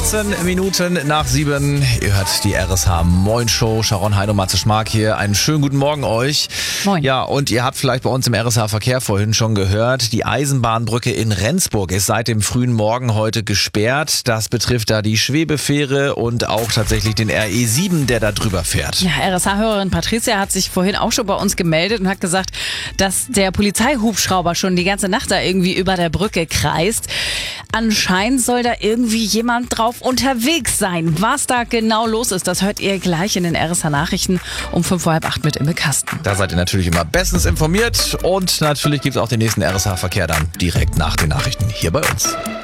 18 Minuten nach 7. Ihr hört die RSH Moin Show. Sharon Heide und Matze Schmark hier. Einen schönen guten Morgen euch. Moin. Ja, und ihr habt vielleicht bei uns im RSH Verkehr vorhin schon gehört, die Eisenbahnbrücke in Rendsburg ist seit dem frühen Morgen heute gesperrt. Das betrifft da die Schwebefähre und auch tatsächlich den RE7, der da drüber fährt. Ja, RSH-Hörerin Patricia hat sich vorhin auch schon bei uns gemeldet und hat gesagt, dass der Polizeihubschrauber schon die ganze Nacht da irgendwie über der Brücke kreist. Anscheinend soll da irgendwie jemand drauf unterwegs sein. Was da genau los ist, das hört ihr gleich in den RSH-Nachrichten um 7:45 mit Imme Kasten. Da seid ihr natürlich immer bestens informiert und natürlich gibt es auch den nächsten RSH-Verkehr dann direkt nach den Nachrichten hier bei uns.